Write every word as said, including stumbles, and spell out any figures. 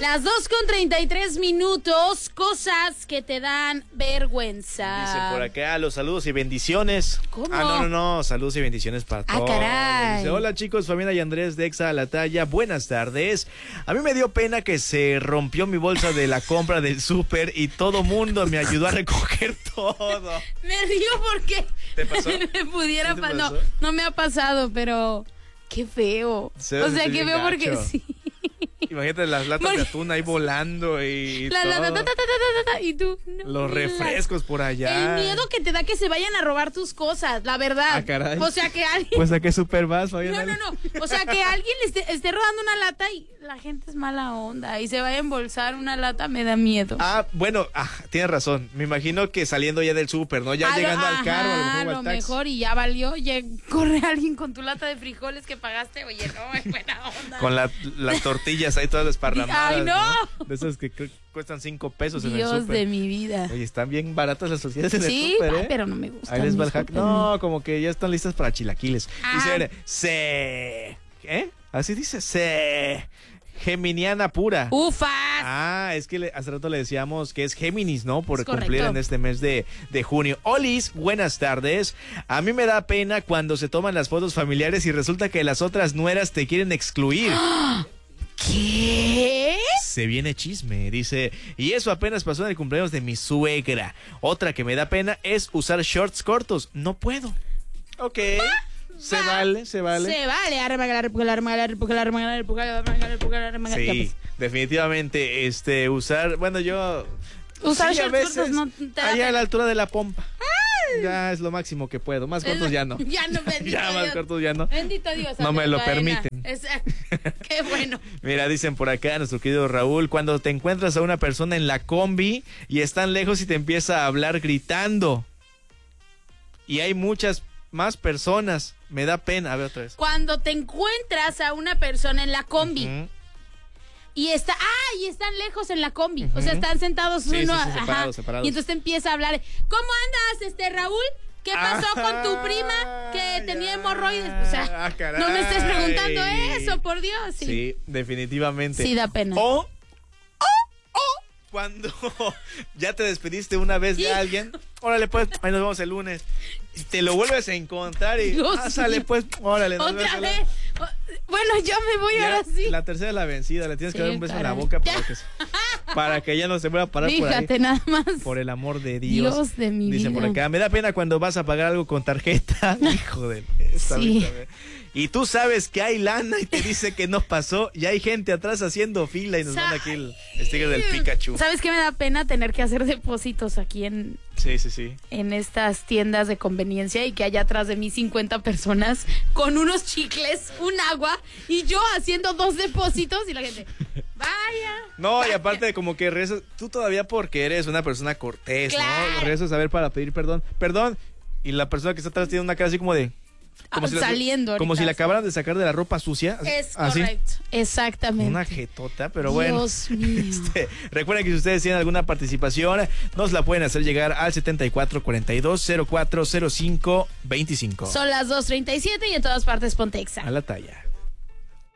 Las dos con treinta y tres minutos, cosas que te dan vergüenza. Dice por acá, los saludos y bendiciones. ¿Cómo? Ah, no, no, no, saludos y bendiciones para Ah, todos. caray. Dice, hola chicos, Fabiana y Andrés de Exa a la talla, buenas tardes. A mí me dio pena que se rompió mi bolsa de la compra del súper y todo mundo me ayudó a recoger todo. Me río porque ¿Te pasó? me pudiera ¿Sí te pasar. No, pasó? no me ha pasado, pero qué feo. Se O ve sea, qué bien feo porque gacho. sí. Imagínate las latas Porque- de atún ahí volando y La, la, todo. ta, ta, ta, ta, ta, ta, y tú, no, Los la- refrescos por allá. El miedo que te da que se vayan a robar tus cosas, la verdad. Ah, caray. O sea, que alguien... Pues a qué súper vas, No, Fabiana. no, no. O sea, que alguien le esté, esté robando una lata y la gente es mala onda y se vaya a embolsar una lata, me da miedo. Ah, bueno, ah, tienes razón. Me imagino que saliendo ya del súper, ¿no? Ya A lo- llegando al carro, a lo ajá, mejor, o lo al taxi. mejor y ya valió. Ya corre alguien con tu lata de frijoles que pagaste. Oye, no, es buena onda. Con la- las tortillas ahí todas desparramadas. ¡Ay, no! De esas que creo que cuestan cinco pesos en el Dios súper. de mi vida. Oye, están bien baratas las tortillas en Sí, el súper, ah, ¿eh? pero no me gustan. Ahí les va el mis hack. súper. No, como que ya están listas para chilaquiles. Ah. Dice, se... ¿Eh? Así dice, se... Geminiana pura. ¡Ufas! Ah, es que le- hace rato le decíamos que es Géminis, ¿no? Por Es cumplir correcto. en este mes de, de junio. Olis, buenas tardes. A mí me da pena cuando se toman las fotos familiares y resulta que las otras nueras te quieren excluir. ¿Qué? Se viene chisme, dice. Y eso apenas pasó en el cumpleaños de mi suegra. Otra que me da pena es usar shorts cortos. No puedo. Ok. Se vale, se vale. Se vale. Armagalar, pugalar, armagalar, pugalar, armagalar, pugalar, armagalar, pugalar, armagalar. Sí, definitivamente, este, usar, bueno, yo... Usar sí, a shorts veces, cortos no te da allá a pena. la altura de la pompa. Ya es lo máximo que puedo. Más cortos ya no. Ya no, bendito Ya más Dios. cortos ya no. Bendito Dios. No me lo Adriana. permiten. Exacto. Qué bueno. Mira, dicen por acá nuestro querido Raúl, cuando te encuentras a una persona en la combi y están lejos y te empieza a hablar gritando. Y hay muchas más personas. Me da pena. A ver otra vez. Cuando te encuentras a una persona en la combi Ujú. y está, ah, y están lejos en la combi, o sea, están sentados Sí, uno, sí, sí, ajá, separados, separados. y entonces te empieza a hablar, ¿cómo andas, este Raúl? ¿Qué pasó con tu prima que tenía hemorroides? O sea, Ah, caray. no me estés preguntando eso, por Dios. Sí, Sí, definitivamente. Sí, da pena. O, o, o, cuando ya te despediste una vez de Sí. alguien, órale pues, ahí nos vemos el lunes. Y te lo vuelves a encontrar y, Dios ah, sale mío. pues, órale. nos vemos Otra el vez. lunes. O- Bueno, yo me voy Ya, ahora sí. La tercera es la vencida, le tienes que Sí, dar un beso en la caray. boca para Ya. que, se- para que ya no se vuelva a parar por ahí. Fíjate nada más. Por el amor de Dios. Dios de mi Dicen por vida. acá, me da pena cuando vas a pagar algo con tarjeta. Hijo de... esta Sí. vez, a ver. Y tú sabes que hay lana y te dice que no pasó y hay gente atrás haciendo fila y nos manda aquí el sticker del Pikachu. ¿Sabes qué me da pena tener que hacer depósitos aquí en, Sí, sí, sí. en estas tiendas de conveniencia y que haya atrás de mí cincuenta personas con unos chicles, un agua y yo haciendo dos depósitos y la gente, vaya. No, y aparte como que rezas, tú todavía porque eres una persona cortés, Claro. ¿no? Rezas a ver para pedir perdón. Perdón. Y la persona que está atrás tiene una cara así como de... Como Ah, si la- saliendo como ahorita. si la acabaran de sacar de la ropa sucia. así- Es así. correcto, exactamente. Una jetota, pero bueno. Dios mío. Este, recuerden que si ustedes tienen alguna participación, nos la pueden hacer llegar al setenta y cuatro cuarenta y dos cero cuatro cero cinco veinticinco. Son las dos treinta y siete y en todas partes Pontexa. A la talla.